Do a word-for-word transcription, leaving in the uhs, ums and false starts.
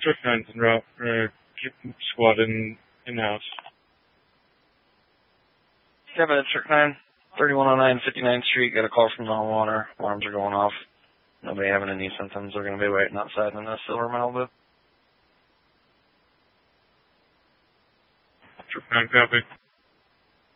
Trip nine's en route. Uh, keep squad in, in-house. Seven at Trip nine. thirty-one oh nine fifty-ninth Street. Got a call from the homeowner. Alarms are going off. Nobody having any symptoms. They're going to be waiting outside in the silver Malibu. Trip nine copy.